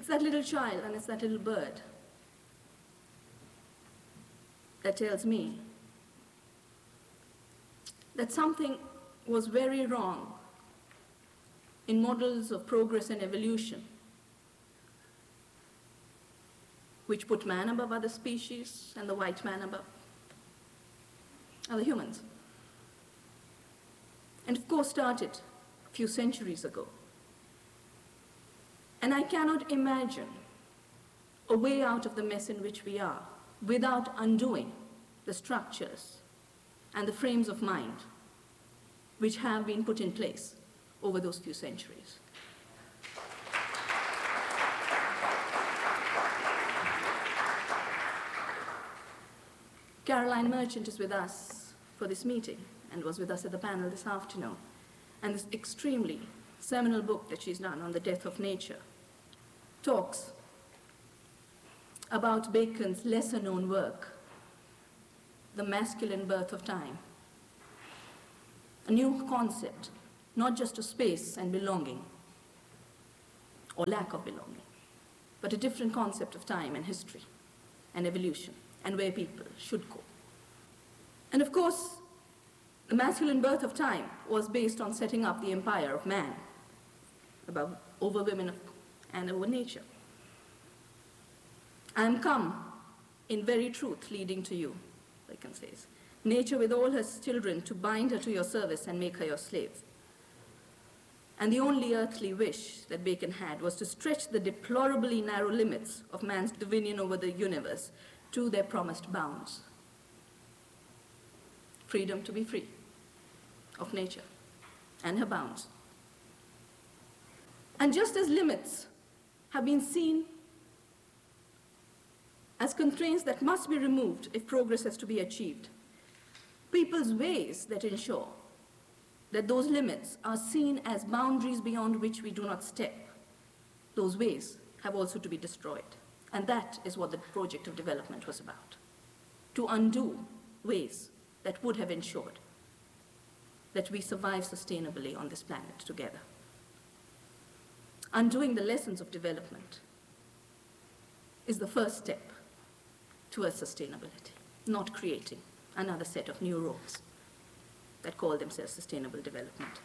It's that little child and it's that little bird that tells me that something was very wrong in models of progress and evolution, which put man above other species and the white man above other humans. And of course started a few centuries ago. And I cannot imagine a way out of the mess in which we are without undoing the structures and the frames of mind which have been put in place over those few centuries. Caroline Merchant is with us for this meeting and was with us at the panel this afternoon. And this extremely seminal book that she's done on the death of nature talks about Bacon's lesser-known work, The Masculine Birth of Time. A new concept, not just of space and belonging, or lack of belonging, but a different concept of time and history and evolution and where people should go. And of course, The Masculine Birth of Time was based on setting up the empire of man over women and over nature. I am come in very truth leading to you, Bacon says, nature with all her children to bind her to your service and make her your slave. And the only earthly wish that Bacon had was to stretch the deplorably narrow limits of man's dominion over the universe to their promised bounds. Freedom to be free of nature and her bounds. And just as limits have been seen as constraints that must be removed if progress has to be achieved, people's ways that ensure that those limits are seen as boundaries beyond which we do not step, those ways have also to be destroyed. And that is what the project of development was about, to undo ways that would have ensured that we survive sustainably on this planet together. Undoing the lessons of development is the first step towards sustainability, not creating another set of new roles that call themselves sustainable development.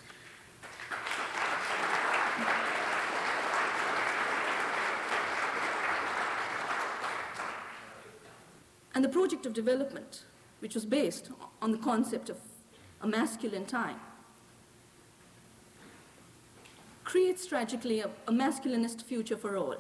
And the project of development, which was based on the concept of a masculine time, creates tragically a masculinist future for all.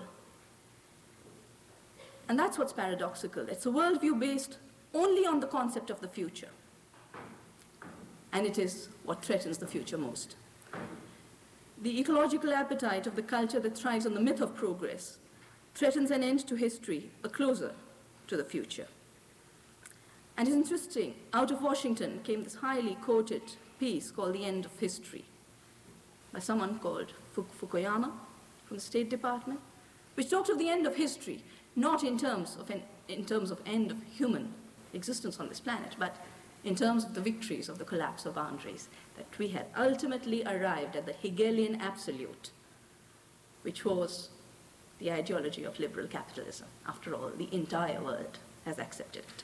And that's what's paradoxical. It's a worldview based only on the concept of the future. And it is what threatens the future most. The ecological appetite of the culture that thrives on the myth of progress threatens an end to history, a closer to the future. And it's interesting, out of Washington came this highly quoted piece called The End of History by someone called Fukuyama from the State Department, which talked of the end of history, not in terms of end of human existence on this planet, but in terms of the victories of the collapse of boundaries, that we had ultimately arrived at the Hegelian absolute, which was the ideology of liberal capitalism. After all, the entire world has accepted it.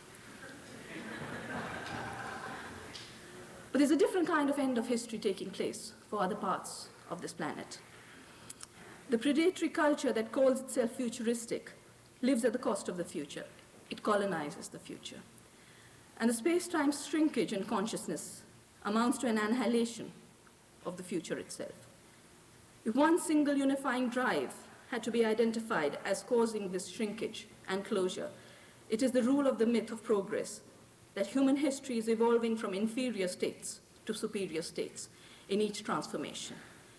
But there's a different kind of end of history taking place for other parts of this planet. The predatory culture that calls itself futuristic lives at the cost of the future. It colonizes the future. And the space-time shrinkage in consciousness amounts to an annihilation of the future itself. If one single unifying drive had to be identified as causing this shrinkage and closure, it is the rule of the myth of progress, that human history is evolving from inferior states to superior states in each transformation.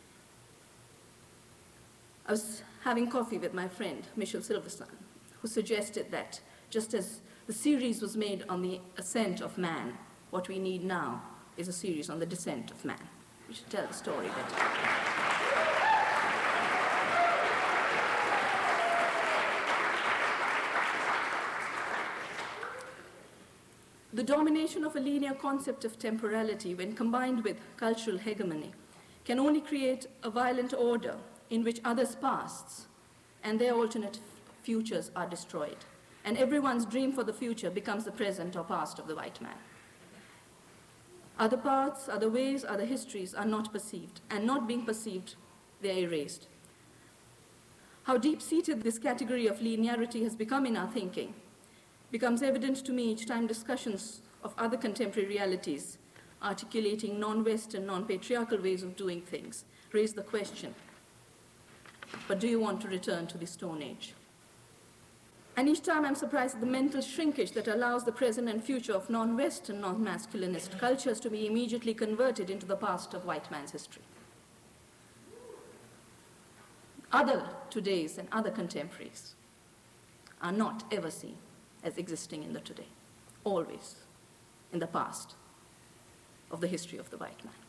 I was having coffee with my friend, Michel Silverstein, who suggested that just as the series was made on the ascent of man, what we need now is a series on the descent of man. We should tell the story better. The domination of a linear concept of temporality, when combined with cultural hegemony, can only create a violent order in which others' pasts and their alternate futures are destroyed. And everyone's dream for the future becomes the present or past of the white man. Other paths, other ways, other histories are not perceived, and not being perceived, they are erased. How deep-seated this category of linearity has become in our thinking becomes evident to me each time discussions of other contemporary realities articulating non-Western, non-patriarchal ways of doing things raise the question, but do you want to return to the Stone Age? And each time I'm surprised at the mental shrinkage that allows the present and future of non-Western, non-masculinist cultures to be immediately converted into the past of white man's history. Other todays and other contemporaries are not ever seen as existing in the today, always in the past of the history of the white man.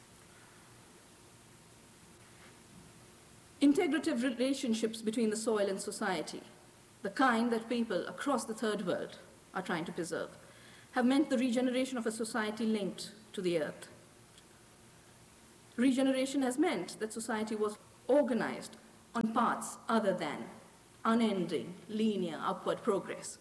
Integrative relationships between the soil and society, the kind that people across the third world are trying to preserve, have meant the regeneration of a society linked to the earth. Regeneration has meant that society was organized on paths other than unending, linear, upward progress.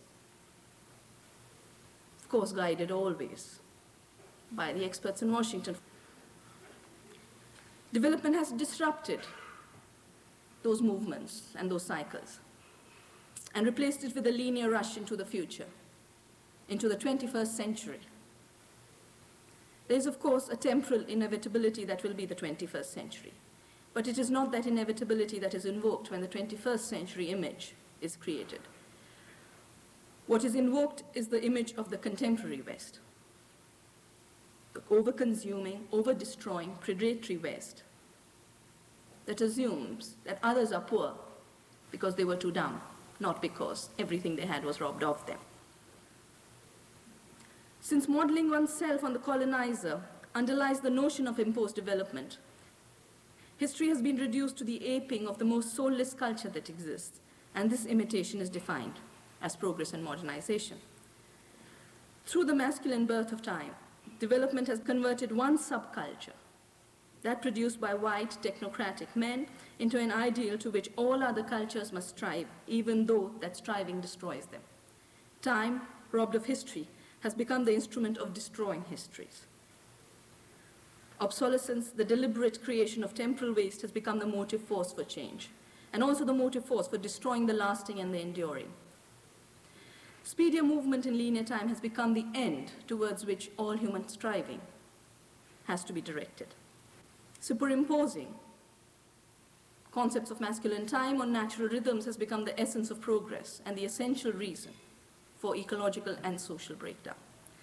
Of course, guided always by the experts in Washington. Development has disrupted those movements and those cycles and replaced it with a linear rush into the future, into the 21st century. There is, of course, a temporal inevitability that will be the 21st century. But it is not that inevitability that is invoked when the 21st century image is created. What is invoked is the image of the contemporary West, the over-consuming, over-destroying, predatory West that assumes that others are poor because they were too dumb, not because everything they had was robbed of them. Since modeling oneself on the colonizer underlies the notion of imposed development, history has been reduced to the aping of the most soulless culture that exists, and this imitation is defined as progress and modernization. Through the masculine birth of time, development has converted one subculture, that produced by white technocratic men, into an ideal to which all other cultures must strive, even though that striving destroys them. Time, robbed of history, has become the instrument of destroying histories. Obsolescence, the deliberate creation of temporal waste, has become the motive force for change, and also the motive force for destroying the lasting and the enduring. Speedier movement in linear time has become the end towards which all human striving has to be directed. Superimposing concepts of masculine time on natural rhythms has become the essence of progress and the essential reason for ecological and social breakdown.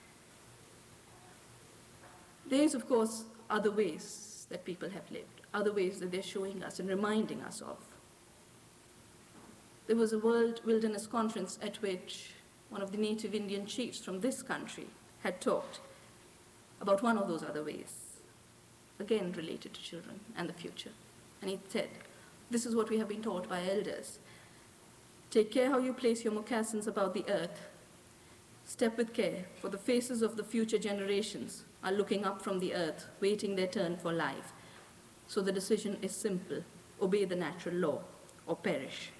There is, of course, other ways that people have lived, other ways that they're showing us and reminding us of. There was a World Wilderness Conference at which one of the native Indian chiefs from this country had talked about one of those other ways, again related to children and the future. And he said, this is what we have been taught by elders. Take care how you place your moccasins about the earth. Step with care, for the faces of the future generations are looking up from the earth, waiting their turn for life. So the decision is simple: obey the natural law or perish.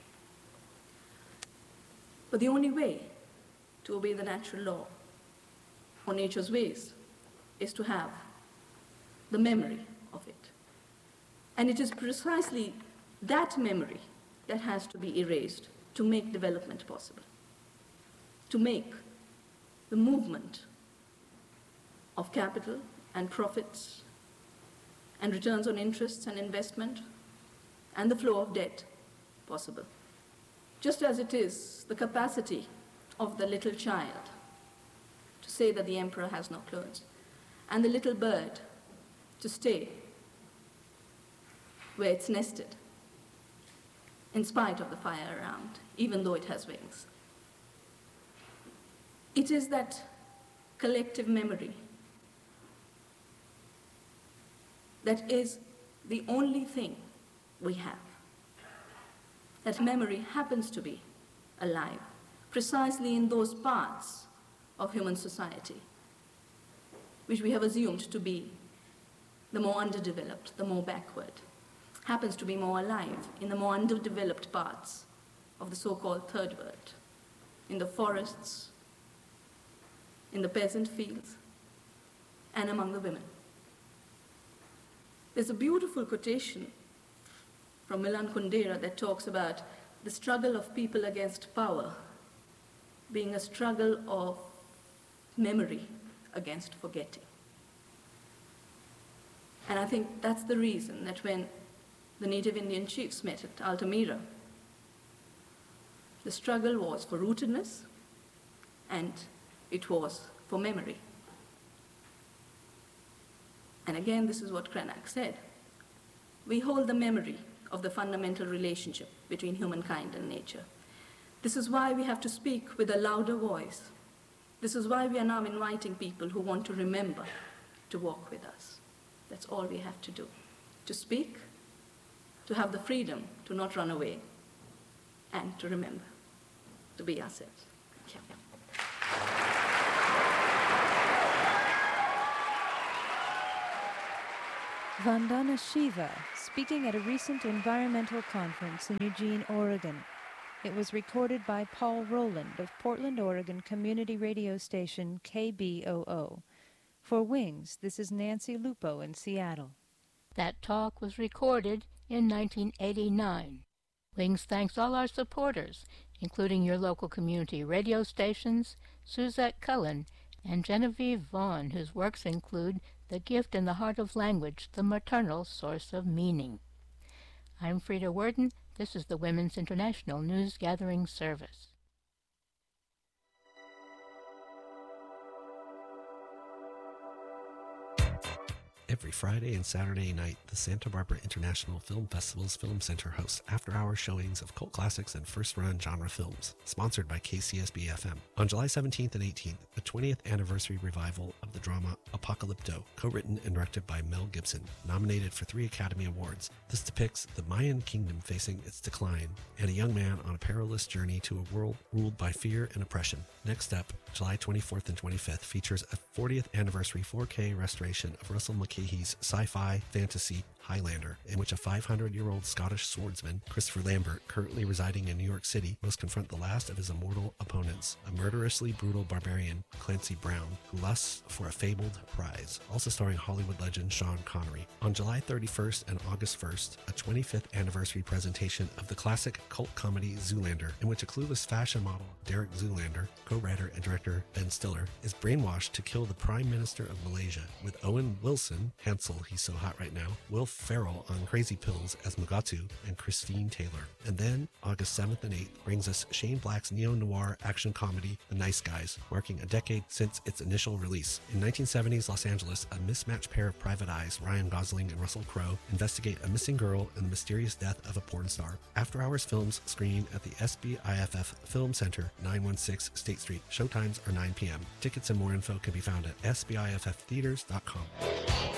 But the only way to obey the natural law or nature's ways is to have the memory of it. And it is precisely that memory that has to be erased to make development possible, to make the movement of capital and profits and returns on interests and investment and the flow of debt possible. Just as it is the capacity of the little child to say that the emperor has no clothes, and the little bird to stay where it's nested, in spite of the fire around, even though it has wings. It is that collective memory that is the only thing we have. That memory happens to be alive precisely in those parts of human society which we have assumed to be the more underdeveloped, the more backward, happens to be more alive in the more underdeveloped parts of the so-called third world, in the forests, in the peasant fields, and among the women. There's a beautiful quotation from Milan Kundera that talks about the struggle of people against power being a struggle of memory against forgetting. And I think that's the reason that when the native Indian chiefs met at Altamira, the struggle was for rootedness and it was for memory. And again, this is what Cranach said. We hold the memory of the fundamental relationship between humankind and nature. This is why we have to speak with a louder voice. This is why we are now inviting people who want to remember to walk with us. That's all we have to do. To speak, to have the freedom to not run away, and to remember, to be ourselves. Thank you. Vandana Shiva, speaking at a recent environmental conference in Eugene, Oregon. It was recorded by Paul Rowland of Portland, Oregon community radio station KBOO. For Wings, this is Nancy Lupo in Seattle. That talk was recorded in 1989. Wings thanks all our supporters, including your local community radio stations, Suzette Cullen, and Genevieve Vaughn, whose works include The Gift in the Heart of Language, the Maternal Source of Meaning. I'm Frida Worden. This is the Women's International News Gathering Service. Every Friday and Saturday night, the Santa Barbara International Film Festival's Film Center hosts after-hour showings of cult classics and first-run genre films, sponsored by KCSB-FM. On July 17th and 18th, the 20th anniversary revival of the drama Apocalypto, co-written and directed by Mel Gibson, nominated for 3 Academy Awards. This depicts the Mayan kingdom facing its decline and a young man on a perilous journey to a world ruled by fear and oppression. Next up, July 24th and 25th, features a 40th anniversary 4K restoration of Russell McKay's sci-fi fantasy Highlander, in which a 500-year-old Scottish swordsman, Christopher Lambert, currently residing in New York City, must confront the last of his immortal opponents, a murderously brutal barbarian, Clancy Brown, who lusts for a fabled prize, also starring Hollywood legend Sean Connery. On July 31st and August 1st, a 25th anniversary presentation of the classic cult comedy Zoolander, in which a clueless fashion model, Derek Zoolander, co-writer and director Ben Stiller, is brainwashed to kill the Prime Minister of Malaysia, with Owen Wilson, Hansel, he's so hot right now, Will Ferrell on crazy pills as Mugatu, and Christine Taylor. And then, August 7th and 8th brings us Shane Black's neo-noir action comedy, The Nice Guys, marking a decade since its initial release. In 1970s Los Angeles, a mismatched pair of private eyes, Ryan Gosling and Russell Crowe, investigate a missing girl and the mysterious death of a porn star. After Hours films screen at the SBIFF Film Center, 916 State Street. Showtimes are 9 p.m. Tickets and more info can be found at sbifftheaters.com.